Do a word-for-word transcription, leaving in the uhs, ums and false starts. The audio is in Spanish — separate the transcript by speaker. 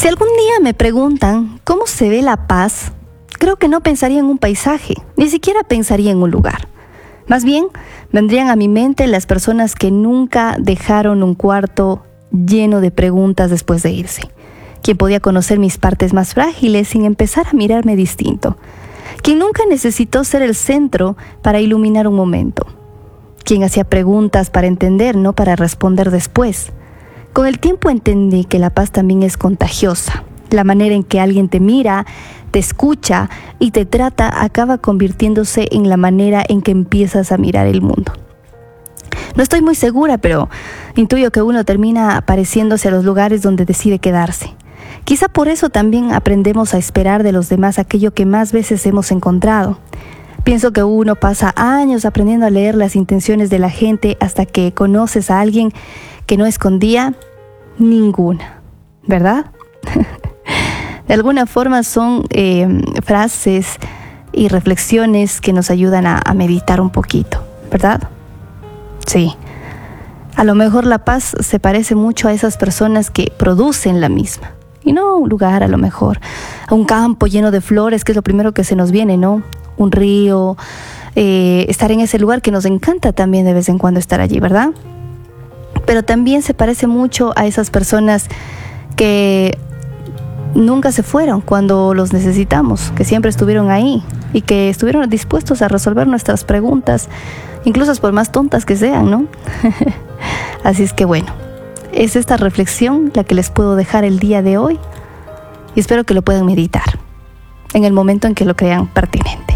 Speaker 1: Si algún día me preguntan cómo se ve la paz, creo que no pensaría en un paisaje, ni siquiera pensaría en un lugar. Más bien, vendrían a mi mente las personas que nunca dejaron un cuarto lleno de preguntas después de irse. Quien podía conocer mis partes más frágiles sin empezar a mirarme distinto. Quien nunca necesitó ser el centro para iluminar un momento. Quien hacía preguntas para entender, no para responder después. Con el tiempo entendí que la paz también es contagiosa. La manera en que alguien te mira, te escucha y te trata acaba convirtiéndose en la manera en que empiezas a mirar el mundo. No estoy muy segura, pero intuyo que uno termina pareciéndose a los lugares donde decide quedarse. Quizá por eso también aprendemos a esperar de los demás aquello que más veces hemos encontrado. Pienso que uno pasa años aprendiendo a leer las intenciones de la gente hasta que conoces a alguien que no escondía ninguna, ¿verdad? De alguna forma son eh, frases y reflexiones que nos ayudan a, a meditar un poquito, ¿verdad? Sí. A lo mejor la paz se parece mucho a esas personas que producen la misma. Y no un lugar, a lo mejor, a un campo lleno de flores, que es lo primero que se nos viene, ¿no? Un río, eh, estar en ese lugar que nos encanta también de vez en cuando estar allí, ¿verdad? Pero también se parece mucho a esas personas que nunca se fueron cuando los necesitamos, que siempre estuvieron ahí y que estuvieron dispuestos a resolver nuestras preguntas, incluso por más tontas que sean, ¿no? Así es que bueno, es esta reflexión la que les puedo dejar el día de hoy y espero que lo puedan meditar en el momento en que lo crean pertinente.